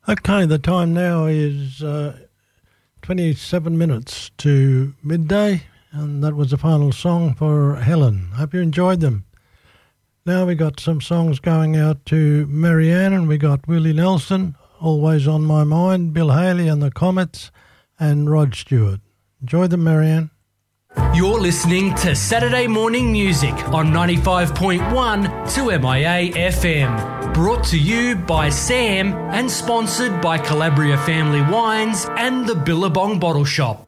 Okay, the time now is 27 minutes to midday, and that was the final song for Helen. Hope you enjoyed them. Now we got some songs going out to Marianne, and we got Willie Nelson, Always on My Mind, Bill Haley and the Comets, and Rod Stewart. Enjoy them, Marianne. You're listening to Saturday Morning Music on 95.1 2MIA FM. Brought to you by Sam and sponsored by Calabria Family Wines and the Billabong Bottle Shop.